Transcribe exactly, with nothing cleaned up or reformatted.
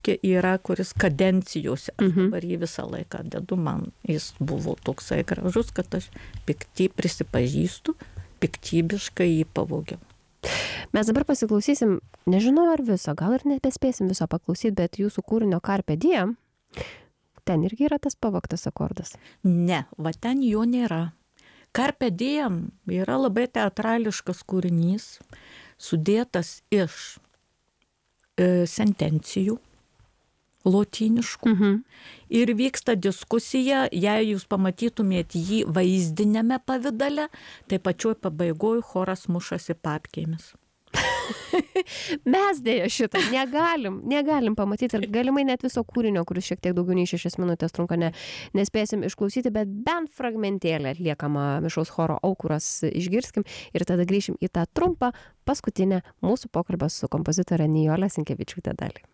yra, kuris kadencijose, aš dabar jį visą laiką dedu, man jis buvo toksai gražus, kad aš pikty prisipažįstu, piktybiškai jį pavogiau. Mes dabar pasiklausysim, nežinau ar viso, gal ir nebespėsim viso paklausyti, bet jūsų kūrinio Carpe Diem, ten irgi yra tas pavogtas akordas. Ne, va ten jo nėra. Carpe Diem yra labai teatrališkas kūrinys, sudėtas iš e, sentencijų lotyniškų. Mhm. Ir vyksta diskusija, jei jūs pamatytumėt jį vaizdinėme pavidale, tai pačioj pabaigoj choras mušasi papkėmis. Mes dėja šitą negalim, negalim pamatyti ir galimai net viso kūrinio, kuris šiek tiek daugiau nei šešias minutės trunka, ne, nespėsim išklausyti, bet bent fragmentėlę atliekamą mišraus choro Aukuras išgirskim ir tada grįšim į tą trumpą paskutinę mūsų pokalbio su kompozitore Nijole Sinkevičiūte dalį.